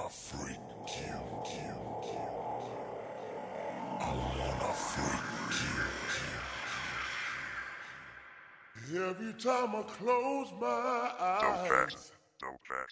wanna freak you. I wanna freak you. Every time I close my eyes. Don't bet.